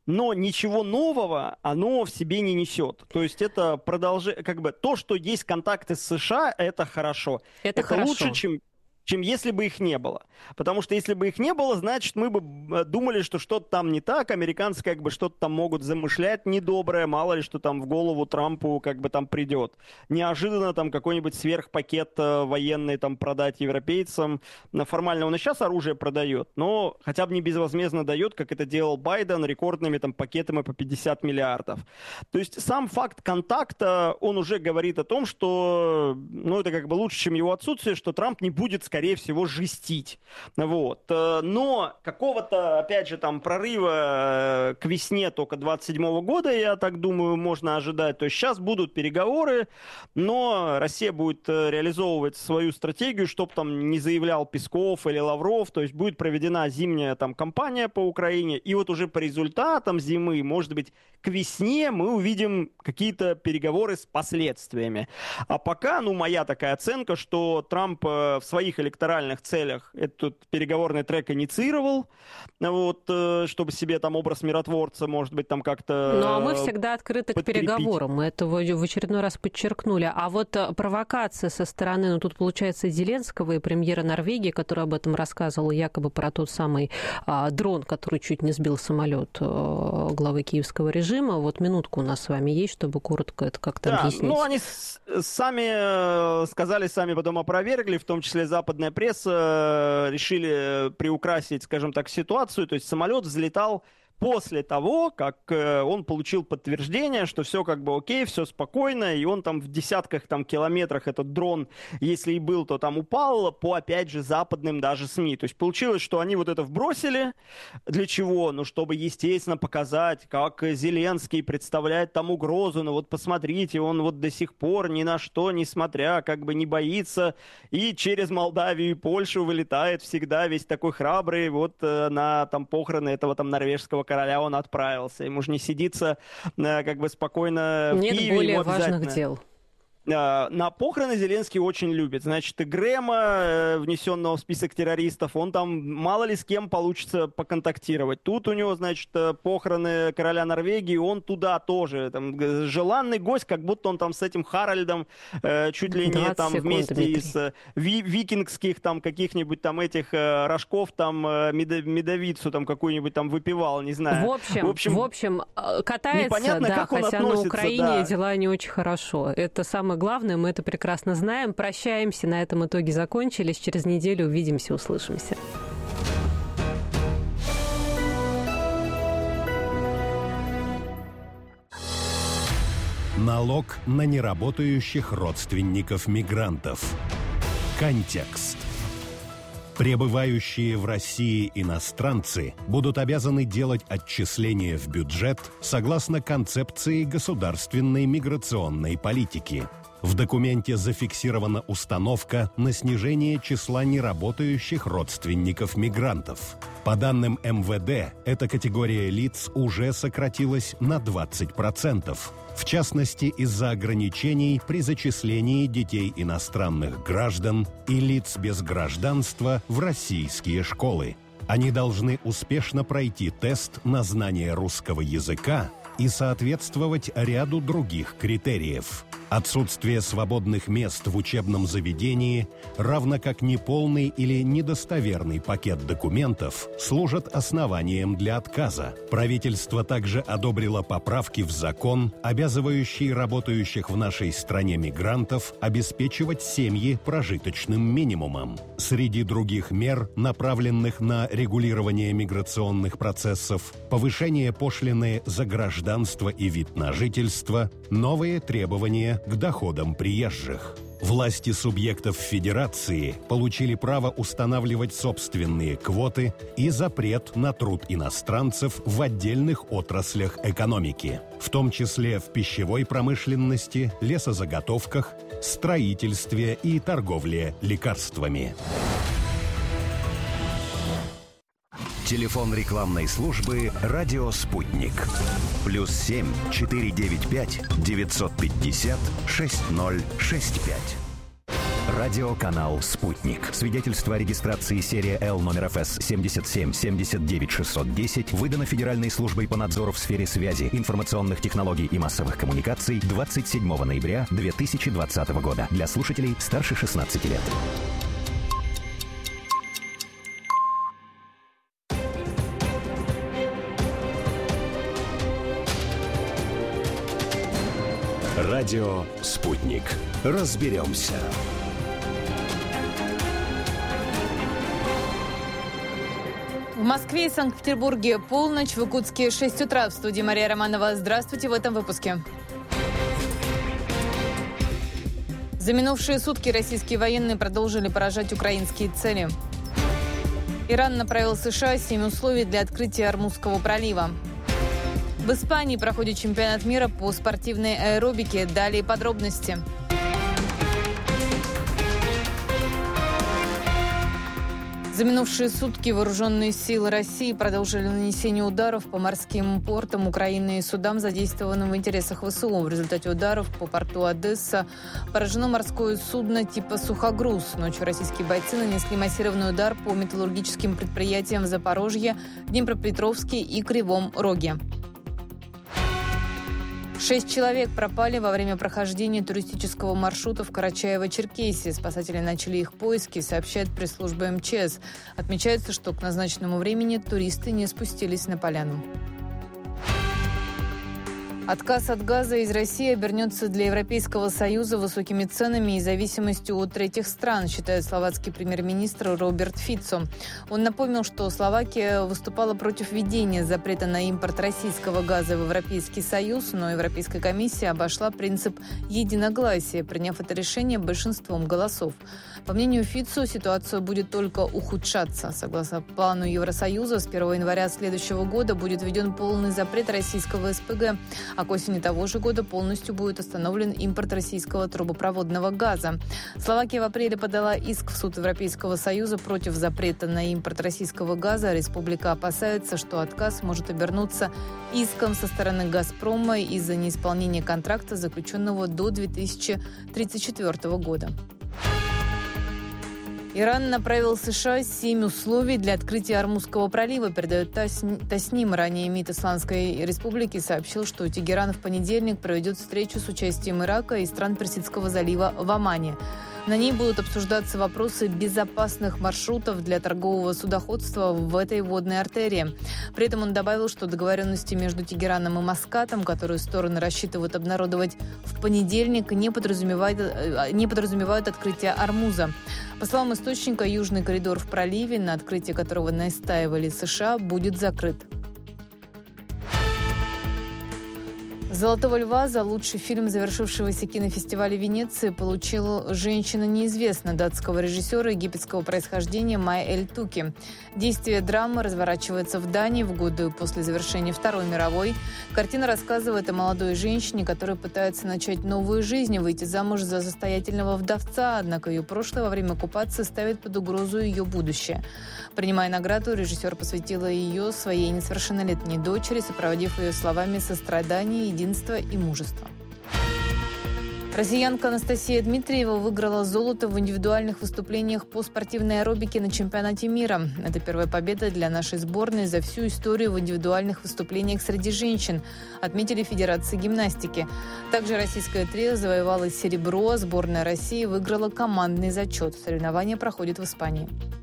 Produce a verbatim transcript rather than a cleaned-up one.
но ничего нового оно в себе не несет. То есть это продолжение, как бы то, что есть контакты с США, это хорошо. Это, это хорошо. лучше, чем... чем если бы их не было. Потому что если бы их не было, значит, мы бы думали, что что-то там не так, американцы как бы что-то там могут замышлять недоброе, мало ли что там в голову Трампу как бы там придет. Неожиданно там какой-нибудь сверхпакет военный там продать европейцам. Формально он и сейчас оружие продает, но хотя бы не безвозмездно дает, как это делал Байден, рекордными там пакетами по пятьдесят миллиардов. То есть сам факт контакта, он уже говорит о том, что, ну, это как бы лучше, чем его отсутствие, что Трамп не будет, скорее всего, жестить. Вот. Но какого-то, опять же, там прорыва к весне только двадцать седьмого года, я так думаю, можно ожидать. То есть сейчас будут переговоры, но Россия будет реализовывать свою стратегию, чтобы там не заявлял Песков или Лавров. То есть будет проведена зимняя там кампания по Украине. И вот уже по результатам зимы, может быть, к весне мы увидим какие-то переговоры с последствиями. А пока, ну, моя такая оценка, что Трамп в своих электоральных целях этот переговорный трек инициировал, вот, чтобы себе там образ миротворца, может быть, там как-то... Ну, а мы всегда открыты подкрепить. К переговорам, мы это в очередной раз подчеркнули. А вот провокация со стороны, ну, тут, получается, Зеленского и премьера Норвегии, который об этом рассказывал, якобы про тот самый а, дрон, который чуть не сбил самолет а, главы киевского режима. Вот минутку у нас с вами есть, чтобы коротко это как-то да, объяснить. Ну, они с- сами сказали, сами потом опровергли, в том числе западная пресса, решили приукрасить, скажем так, ситуацию. То есть самолет взлетал после того, как э, он получил подтверждение, что все как бы окей, все спокойно, и он там в десятках там, километрах, этот дрон, если и был, то там упал по, опять же, западным даже СМИ. То есть получилось, что они вот это вбросили. Для чего? Ну, чтобы, естественно, показать, как Зеленский представляет там угрозу. Ну, вот посмотрите, он вот до сих пор ни на что, несмотря, как бы не боится, и через Молдавию и Польшу вылетает всегда весь такой храбрый, вот э, на там похороны этого там норвежского короля он отправился. Ему же не сидится как бы спокойно в Нет Киеве. более важных дел. На похороны Зеленский очень любит. Значит, и Грэма, внесенного в список террористов, он там мало ли с кем получится поконтактировать. Тут у него, значит, похороны короля Норвегии, он туда тоже. Там, желанный гость, как будто он там с этим Харальдом э, чуть ли не там секунд, вместе Дмитрий. из э, ви- викингских там каких-нибудь там этих э, рожков там э, медо- медовицу там какую-нибудь там выпивал, не знаю. В общем, в общем, в общем катается, непонятно, да, как он хотя относится, на Украине да. дела не очень хорошо. Это самое главное, мы это прекрасно знаем. Прощаемся, на этом итоге закончились. Через неделю увидимся, услышимся. Налог на неработающих родственников мигрантов. Контекст. Пребывающие в России иностранцы будут обязаны делать отчисления в бюджет согласно концепции государственной миграционной политики. В документе зафиксирована установка на снижение числа неработающих родственников мигрантов. По данным эм вэ дэ, эта категория лиц уже сократилась на двадцать процентов. В частности, из-за ограничений при зачислении детей иностранных граждан и лиц без гражданства в российские школы. Они должны успешно пройти тест на знание русского языка и соответствовать ряду других критериев. Отсутствие свободных мест в учебном заведении, равно как неполный или недостоверный пакет документов, служат основанием для отказа. Правительство также одобрило поправки в закон, обязывающие работающих в нашей стране мигрантов обеспечивать семьи прожиточным минимумом. Среди других мер, направленных на регулирование миграционных процессов, повышение пошлины за гражданство и вид на жительство, новые требования к доходам приезжих. Власти субъектов Федерации получили право устанавливать собственные квоты и запрет на труд иностранцев в отдельных отраслях экономики, в том числе в пищевой промышленности, лесозаготовках, строительстве и торговле лекарствами. Телефон рекламной службы «Радио Спутник». Плюс семь четыре девять пять девятьсот пятьдесят шесть ноль шесть пять. Радиоканал «Спутник». Свидетельство о регистрации серия Л номер эф эс семьдесят семь семьдесят девять шестьсот десять выдано Федеральной службой по надзору в сфере связи, информационных технологий и массовых коммуникаций двадцать седьмого ноября две тысячи двадцатого года. Для слушателей старше шестнадцати лет. Радио «Спутник». Разберемся. В Москве и Санкт-Петербурге полночь, в Якутске шесть утра. В студии Мария Романова. Здравствуйте в этом выпуске. За минувшие сутки российские военные продолжили поражать украинские цели. Иран направил США семь условий для открытия Ормузского пролива. В Испании проходит чемпионат мира по спортивной аэробике. Далее подробности. За минувшие сутки вооруженные силы России продолжили нанесение ударов по морским портам Украины и судам, задействованным в интересах ВСУ. В результате ударов по порту Одесса поражено морское судно типа «Сухогруз». Ночью российские бойцы нанесли массированный удар по металлургическим предприятиям в Запорожье, Днепропетровске и Кривом Роге. Шесть человек пропали во время прохождения туристического маршрута в Карачаево-Черкесии. Спасатели начали их поиски, сообщает пресс-служба эм че эс. Отмечается, что к назначенному времени туристы не спустились на поляну. Отказ от газа из России обернется для Европейского Союза высокими ценами и зависимостью от третьих стран, считает словацкий премьер-министр Роберт Фицо. Он напомнил, что Словакия выступала против введения запрета на импорт российского газа в Европейский Союз, но Европейская комиссия обошла принцип единогласия, приняв это решение большинством голосов. По мнению Фицо, ситуация будет только ухудшаться. Согласно плану Евросоюза, с первого января следующего года будет введен полный запрет российского эс пэ гэ, а к осени того же года полностью будет остановлен импорт российского трубопроводного газа. Словакия в апреле подала иск в суд Европейского Союза против запрета на импорт российского газа. Республика опасается, что отказ может обернуться иском со стороны «Газпрома» из-за неисполнения контракта, заключенного до две тысячи тридцать четвёртого года. Иран направил США семь условий для открытия Ормузского пролива, передает Тасним. Ранее МИД Исламской Республики сообщил, что Тегеран в понедельник проведет встречу с участием Ирака и стран Персидского залива в Омане. На ней будут обсуждаться вопросы безопасных маршрутов для торгового судоходства в этой водной артерии. При этом он добавил, что договоренности между Тегераном и Маскатом, которые стороны рассчитывают обнародовать в понедельник, не подразумевают, не подразумевают открытие Ормуза. По словам источника, южный коридор в проливе, на открытие которого настаивали США, будет закрыт. «Золотого льва» за лучший фильм завершившегося кинофестиваля Венеции получил «Женщина неизвестна» датского режиссера египетского происхождения Май Эль-Туки. Действие драмы разворачивается в Дании в годы после завершения Второй мировой. Картина рассказывает о молодой женщине, которая пытается начать новую жизнь, выйти замуж за состоятельного вдовца, однако ее прошлое во время оккупации ставит под угрозу ее будущее. Принимая награду, режиссер посвятила ее своей несовершеннолетней дочери, сопроводив ее словами сострадания, единства и мужества. Россиянка Анастасия Дмитриева выиграла золото в индивидуальных выступлениях по спортивной аэробике на чемпионате мира. Это первая победа для нашей сборной за всю историю в индивидуальных выступлениях среди женщин, отметили в Федерации гимнастики. Также российское трио завоевало серебро, сборная России выиграла командный зачет. Соревнования проходят в Испании.